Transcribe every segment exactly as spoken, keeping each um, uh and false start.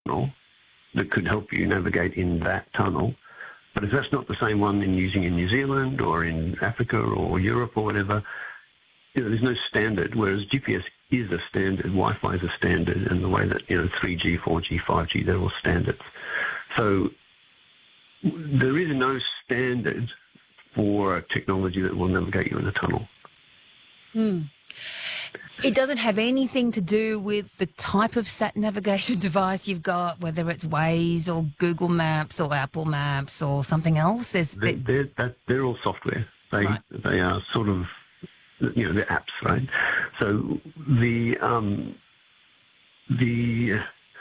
tunnel that could help you navigate in that tunnel. But if that's not the same one in using in New Zealand or in Africa or Europe or whatever, you know, there's no standard, whereas G P S is a standard, Wi-Fi is a standard, and the way that, you know, three G, four G, five G, they're all standards. So there is no standard for a technology that will navigate you in a tunnel. Hmm. It doesn't have anything to do with the type of sat navigation device you've got, whether it's Waze or Google Maps or Apple Maps or something else? There's, they're, they're, that, they're all software. They right. they are sort of, you know, they're apps, right? So the um, the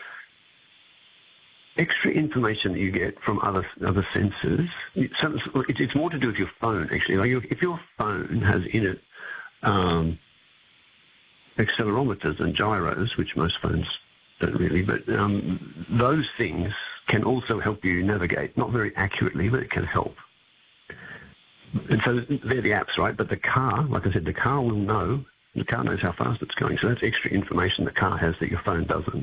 extra information that you get from other other sensors, it's, it's more to do with your phone, actually. Like if your phone has in it um, accelerometers and gyros, which most phones don't really, but um, those things can also help you navigate, not very accurately, but it can help. And so they're the apps, right? But the car, like I said, the car will know, the car knows how fast it's going, so that's extra information the car has that your phone doesn't.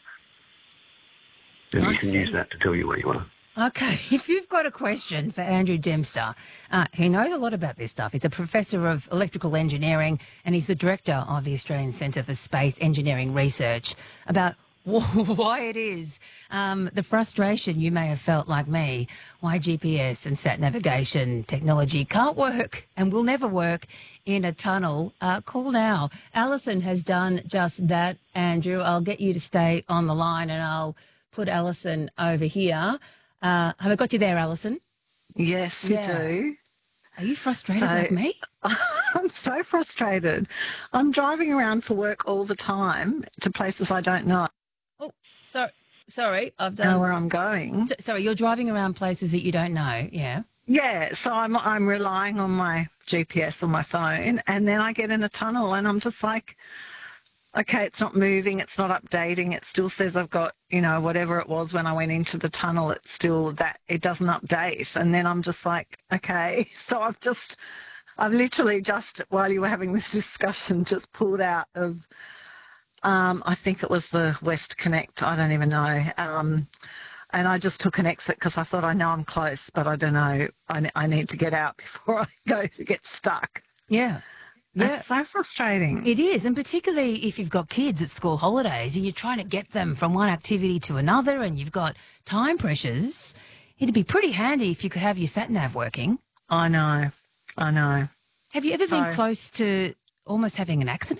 And I you can see. use that to tell you where you are. Okay, if you've got a question for Andrew Dempster, uh, he knows a lot about this stuff. He's a professor of electrical engineering and he's the director of the Australian Centre for Space Engineering Research, about why it is, um, the frustration you may have felt like me, why G P S and sat navigation technology can't work and will never work in a tunnel. Uh, call now. Alison has done just that, Andrew. I'll get you to stay on the line and I'll put Alison over here. Uh, have I got you there, Alison? Yes, you Yeah. do. Are you frustrated So- like me? I'm so frustrated. I'm driving around for work all the time to places I don't know, Oh, so, sorry, I've know done... where I'm going. So, sorry, you're driving around places that you don't know, yeah? Yeah, so I'm I'm relying on my G P S on my phone, and then I get in a tunnel and I'm just like, okay, it's not moving, it's not updating, it still says I've got, you know, whatever it was when I went into the tunnel, it's still that, it doesn't update. And then I'm just like, okay, so I've just, I've literally just, while you were having this discussion, just pulled out of, um, I think it was the West Connect, I don't even know, um, and I just took an exit because I thought, I know I'm close, but I don't know, I, I need to get out before I go to get stuck. Yeah. Yeah. That's so frustrating. It is, and particularly if you've got kids at school holidays and you're trying to get them from one activity to another and you've got time pressures, it'd be pretty handy if you could have your sat-nav working. I know, I know. Have you ever been So- close to almost having an accident?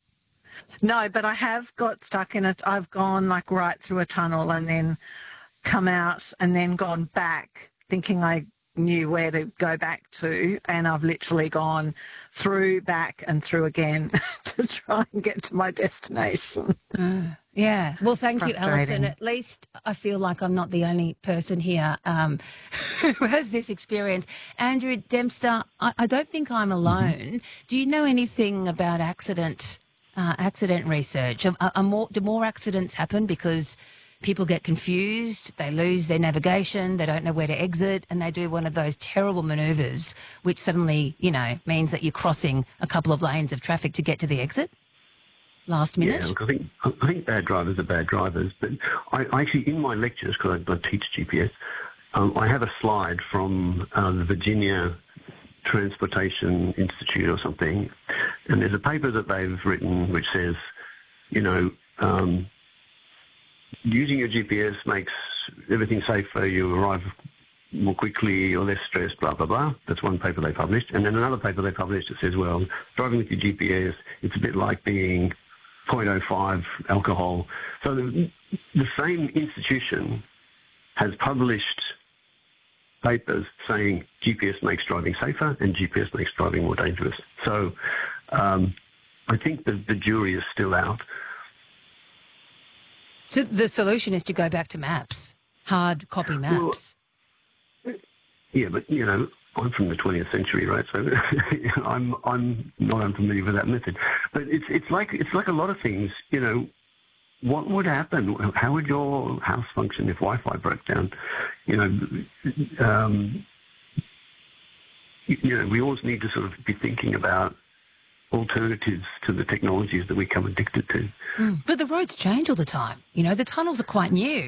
No, but I have got stuck in it. I've gone like right through a tunnel and then come out and then gone back thinking I knew where to go back to, and I've literally gone through, back and through again to try and get to my destination. Uh, yeah. Well, thank you, Alison. Frustrating. At least I feel like I'm not the only person here um, who has this experience. Andrew Dempster, I, I don't think I'm alone. Mm-hmm. Do you know anything about accident uh, accident research? Are, are more, do more accidents happen because people get confused, they lose their navigation, they don't know where to exit, and they do one of those terrible manoeuvres, which suddenly, you know, means that you're crossing a couple of lanes of traffic to get to the exit last minute? Yeah, look, I think I think bad drivers are bad drivers. But I, I actually, in my lectures, because I, I teach G P S, um, I have a slide from uh, the Virginia Transportation Institute or something, and there's a paper that they've written which says, you know, um, using your G P S makes everything safer, you arrive more quickly or less stressed, blah, blah, blah. That's one paper they published. And then another paper they published that says, well, driving with your G P S, it's a bit like being zero point zero five alcohol. So the, the same institution has published papers saying G P S makes driving safer and G P S makes driving more dangerous. So um, I think the, the jury is still out. So the solution is to go back to maps, hard copy maps. Well, yeah, but, you know, I'm from the twentieth century, right? So I'm I'm not unfamiliar with that method. But it's it's like it's like a lot of things, you know. What would happen? How would your house function if Wi-Fi broke down? You know, um, you know, we always need to sort of be thinking about alternatives to the technologies that we become addicted to. Mm. But the roads change all the time. You know, the tunnels are quite new.